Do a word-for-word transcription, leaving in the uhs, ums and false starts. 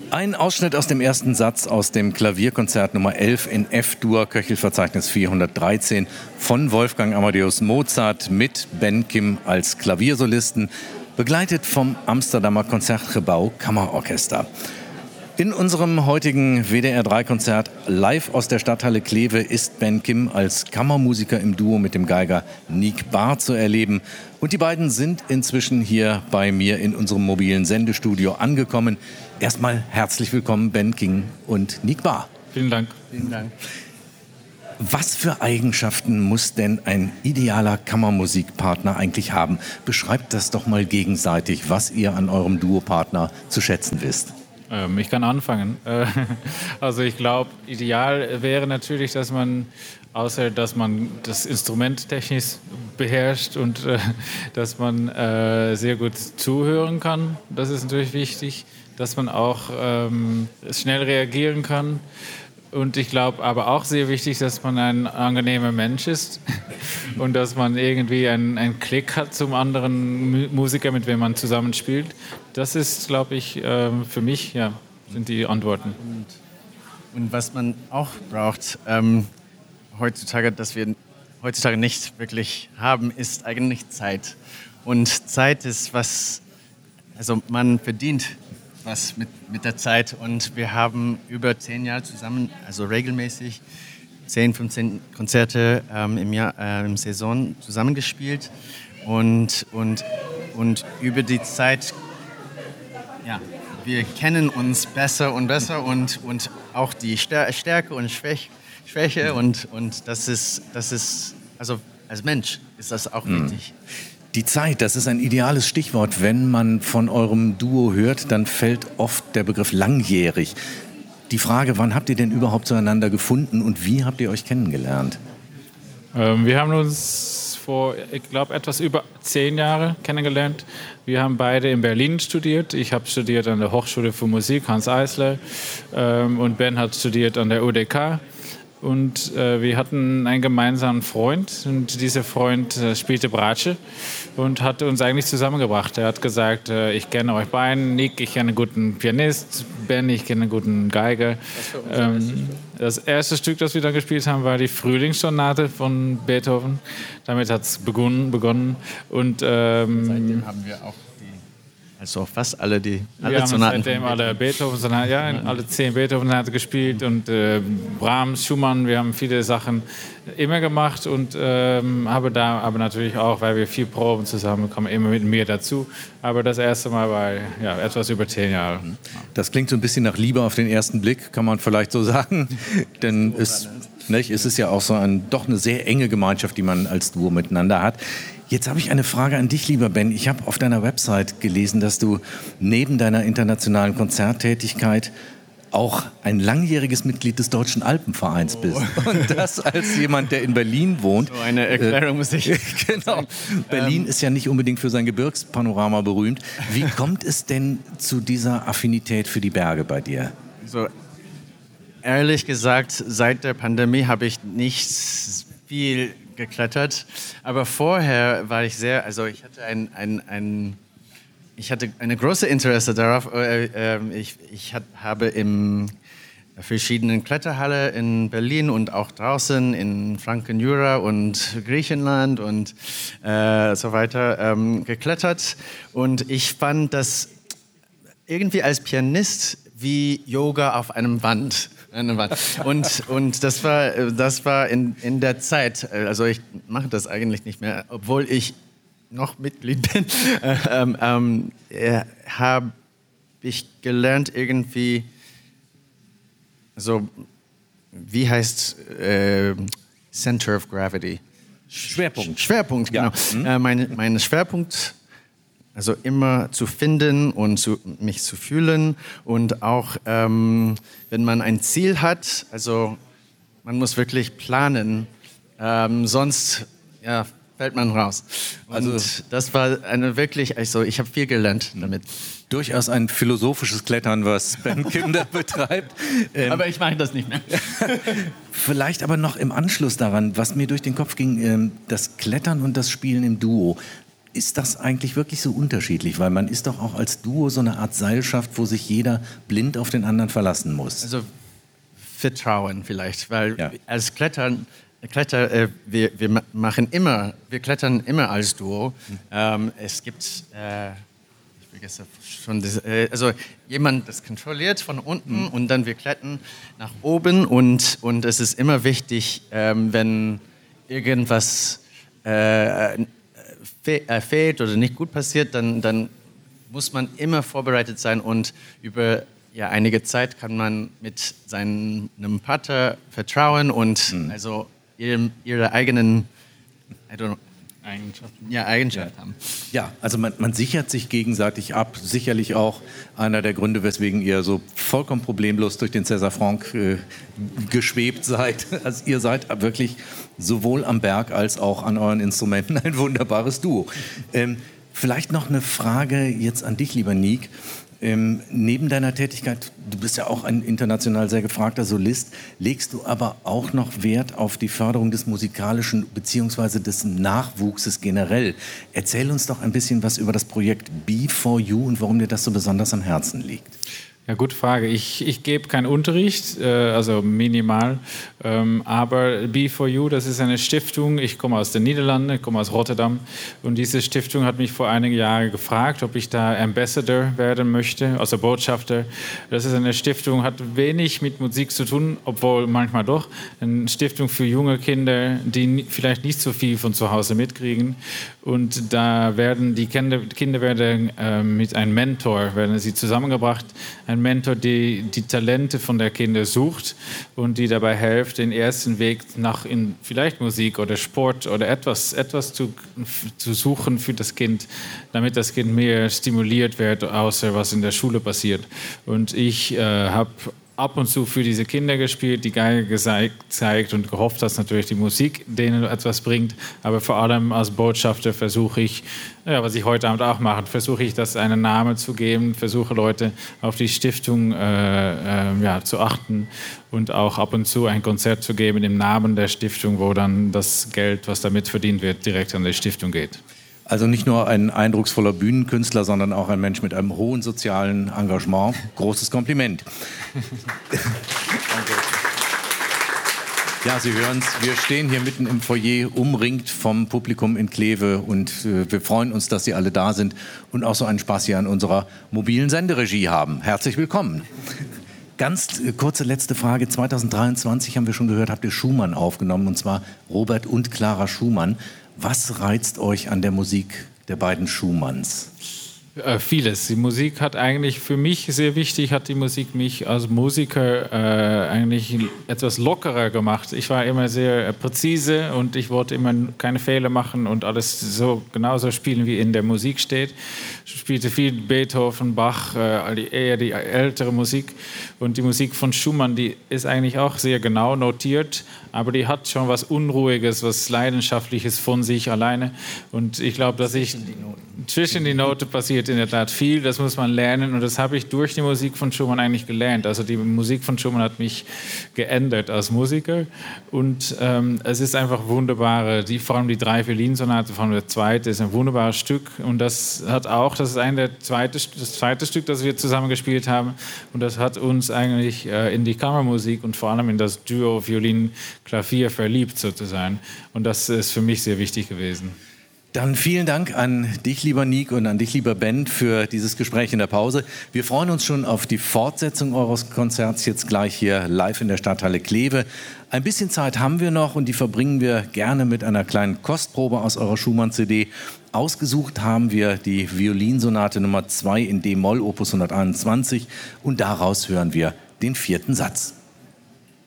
Ein Ausschnitt aus dem ersten Satz aus dem Klavierkonzert Nummer elf in F-Dur, Köchelverzeichnis vierhundertdreizehn von Wolfgang Amadeus Mozart mit Ben Kim als Klaviersolisten, begleitet vom Amsterdamer Concertgebouw Kammerorchester. In unserem heutigen W D R drei Konzert live aus der Stadthalle Kleve ist Ben Kim als Kammermusiker im Duo mit dem Geiger Niek Bahr zu erleben. Und die beiden sind inzwischen hier bei mir in unserem mobilen Sendestudio angekommen. Erstmal herzlich willkommen, Ben Kim und Niek Bahr. Vielen Dank. Vielen Dank. Was für Eigenschaften muss denn ein idealer Kammermusikpartner eigentlich haben? Beschreibt das doch mal gegenseitig, was ihr an eurem Duopartner zu schätzen wisst. Ähm, ich kann anfangen. Also ich glaube, ideal wäre natürlich, dass man, außer dass man das Instrument technisch beherrscht und äh, dass man äh, sehr gut zuhören kann. Das ist natürlich wichtig, dass man auch ähm, schnell reagieren kann. Und ich glaube aber auch sehr wichtig, dass man ein angenehmer Mensch ist und dass man irgendwie einen, einen Klick hat zum anderen Musiker, mit dem man zusammenspielt. Das ist, glaube ich, ähm, für mich, ja, sind die Antworten. Und, und was man auch braucht, ähm, heutzutage, dass wir heutzutage nicht wirklich haben, ist eigentlich Zeit. Und Zeit ist was, also man verdient was mit, mit der Zeit. Und wir haben über zehn Jahre zusammen, also regelmäßig, zehn, fünfzehn Konzerte ähm, im Jahr, äh, im Saison zusammengespielt. Und, und, und über die Zeit, ja, wir kennen uns besser und besser und, und auch die Stärke und Schwäche. Schwäche und, und das ist, das ist, also als Mensch ist das auch mhm. wichtig. Die Zeit, das ist ein ideales Stichwort. Wenn man von eurem Duo hört, dann fällt oft der Begriff langjährig. Die Frage, wann habt ihr denn überhaupt zueinander gefunden und wie habt ihr euch kennengelernt? Ähm, wir haben uns vor, ich glaube, etwas über zehn Jahre kennengelernt. Wir haben beide in Berlin studiert. Ich habe studiert an der Hochschule für Musik, Hans Eisler, ähm, und Ben hat studiert an der U D K. Und äh, wir hatten einen gemeinsamen Freund und dieser Freund äh, spielte Bratsche und hat uns eigentlich zusammengebracht. Er hat gesagt, äh, ich kenne euch beiden, Nick, ich kenne einen guten Pianist, Ben, ich kenne einen guten Geiger. Ähm, das erste Stück, das wir dann gespielt haben, war die Frühlingssonate von Beethoven. Damit hat es begonnen, begonnen. Und ähm, seitdem haben wir auch Also fast alle die alle wir haben Sonaten seitdem alle Beethoven, ja, alle zehn Beethoven-Sonaten gespielt und äh, Brahms, Schumann, wir haben viele Sachen immer gemacht und ähm, habe da aber natürlich auch, weil wir viel proben zusammen, kommen immer mit mir dazu. Aber das erste Mal war ja etwas über zehn Jahre. Das klingt so ein bisschen nach Liebe auf den ersten Blick, kann man vielleicht so sagen, denn es, nicht, es ist ja auch so ein, doch eine sehr enge Gemeinschaft, die man als Duo miteinander hat. Jetzt habe ich eine Frage an dich, lieber Ben. Ich habe auf deiner Website gelesen, dass du neben deiner internationalen Konzerttätigkeit auch ein langjähriges Mitglied des Deutschen Alpenvereins bist. Oh. Und das als jemand, der in Berlin wohnt. So eine Erklärung muss ich Genau. Berlin ähm. ist ja nicht unbedingt für sein Gebirgspanorama berühmt. Wie kommt es denn zu dieser Affinität für die Berge bei dir? So, ehrlich gesagt, seit der Pandemie habe ich nicht viel geklettert, aber vorher war ich sehr, also ich hatte ein, ein, ein ich hatte eine große Interesse darauf. Ich, ich habe in verschiedenen Kletterhallen in Berlin und auch draußen in Franken-Jura und Griechenland und äh, so weiter ähm, geklettert und ich fand das irgendwie als Pianist wie Yoga auf einem Wand. Und, und das war, das war in, in der Zeit, also ich mache das eigentlich nicht mehr, obwohl ich noch Mitglied bin, ähm, ähm, äh, habe ich gelernt irgendwie, so, wie heißt äh, Center of Gravity? Schwerpunkt. Schwerpunkt, genau. Ja. Mhm. Äh, mein, mein Schwerpunkt, also immer zu finden und zu, mich zu fühlen und auch, ähm, wenn man ein Ziel hat, also man muss wirklich planen, ähm, sonst ja, fällt man raus. Und also, das war eine wirklich, also ich habe viel gelernt damit. Durchaus ein philosophisches Klettern, was Ben Kim da betreibt. Ähm, aber ich mache das nicht mehr. Vielleicht aber noch im Anschluss daran, was mir durch den Kopf ging, ähm, das Klettern und das Spielen im Duo. Ist das eigentlich wirklich so unterschiedlich? Weil man ist doch auch als Duo so eine Art Seilschaft, wo sich jeder blind auf den anderen verlassen muss. Also Vertrauen vielleicht, weil ja. als Klettern, Kletter, äh, wir, wir machen immer, wir klettern immer als Duo. Mhm. Ähm, es gibt, äh, ich vergesse schon, das, äh, also jemand, das kontrolliert von unten mhm. und dann wir klettern nach oben und, und es ist immer wichtig, ähm, wenn irgendwas äh, fehlt oder nicht gut passiert, dann, dann muss man immer vorbereitet sein und über ja, einige Zeit kann man mit seinem Partner vertrauen und mhm. also ihre, ihre eigenen I don't know, Eigenschaften, ja, Eigenschaften ja. haben. Ja, also man, man sichert sich gegenseitig ab. Sicherlich auch einer der Gründe, weswegen ihr so vollkommen problemlos durch den César Franck äh, geschwebt seid. Also ihr seid wirklich sowohl am Berg als auch an euren Instrumenten ein wunderbares Duo. Ähm, vielleicht noch eine Frage jetzt an dich, lieber Nick. Ähm, neben deiner Tätigkeit, du bist ja auch ein international sehr gefragter Solist, legst du aber auch noch Wert auf die Förderung des musikalischen bzw. des Nachwuchses generell. Erzähl uns doch ein bisschen was über das Projekt Be For You und warum dir das so besonders am Herzen liegt. Ja, gute Frage. Ich, ich gebe keinen Unterricht, äh, also minimal, ähm, aber Be For You, das ist eine Stiftung. Ich komme aus den Niederlanden, ich komme aus Rotterdam und diese Stiftung hat mich vor einigen Jahren gefragt, ob ich da Ambassador werden möchte, also Botschafter. Das ist eine Stiftung, hat wenig mit Musik zu tun, obwohl manchmal doch. Eine Stiftung für junge Kinder, die vielleicht nicht so viel von zu Hause mitkriegen. Und da werden die Kinder, Kinder werden äh, mit einem Mentor, werden sie zusammengebracht, ein Mentor, der die Talente von der Kinder sucht und die dabei hilft, den ersten Weg nach in vielleicht Musik oder Sport oder etwas, etwas zu, zu suchen für das Kind, damit das Kind mehr stimuliert wird, außer was in der Schule passiert. Und ich äh, habe ab und zu für diese Kinder gespielt, die Geige gezeigt und gehofft, dass natürlich die Musik denen etwas bringt. Aber vor allem als Botschafter versuche ich, ja, was ich heute Abend auch mache, versuche ich, das einen Namen zu geben, versuche Leute auf die Stiftung äh, äh, ja, zu achten und auch ab und zu ein Konzert zu geben im Namen der Stiftung, wo dann das Geld, was damit verdient wird, direkt an die Stiftung geht. Also nicht nur ein eindrucksvoller Bühnenkünstler, sondern auch ein Mensch mit einem hohen sozialen Engagement. Großes Kompliment. Danke. Ja, Sie hören es, wir stehen hier mitten im Foyer, umringt vom Publikum in Kleve und äh, wir freuen uns, dass Sie alle da sind und auch so einen Spaß hier an unserer mobilen Senderegie haben. Herzlich willkommen. Ganz äh, kurze letzte Frage. zweitausenddreiundzwanzig haben wir schon gehört, habt ihr Schumann aufgenommen, und zwar Robert und Clara Schumann. Was reizt euch an der Musik der beiden Schumanns? Äh, vieles. Die Musik hat eigentlich für mich sehr wichtig, hat die Musik mich als Musiker äh, eigentlich etwas lockerer gemacht. Ich war immer sehr äh, präzise und ich wollte immer keine Fehler machen und alles so genauso spielen, wie in der Musik steht. Ich spielte viel Beethoven, Bach, äh, eher die ältere Musik. Und die Musik von Schumann, die ist eigentlich auch sehr genau notiert, aber die hat schon was Unruhiges, was Leidenschaftliches von sich alleine. Und ich glaube, dass ich zwischen die Noten passiert in der Tat viel, das muss man lernen und das habe ich durch die Musik von Schumann eigentlich gelernt. Also die Musik von Schumann hat mich geändert als Musiker und ähm, es ist einfach wunderbare, die, vor allem die drei Violinsonate von der zweite ist ein wunderbares Stück und das hat auch, das ist ein der zweite, das zweite Stück, das wir zusammen gespielt haben und das hat uns eigentlich äh, in die Kammermusik und vor allem in das Duo Violin-Klavier verliebt sozusagen und das ist für mich sehr wichtig gewesen. Dann vielen Dank an dich, lieber Nick, und an dich, lieber Ben, für dieses Gespräch in der Pause. Wir freuen uns schon auf die Fortsetzung eures Konzerts jetzt gleich hier live in der Stadthalle Kleve. Ein bisschen Zeit haben wir noch und die verbringen wir gerne mit einer kleinen Kostprobe aus eurer Schumann-C D. Ausgesucht haben wir die Violinsonate Nummer zwei in D-Moll, Opus hunderteinundzwanzig, und daraus hören wir den vierten Satz.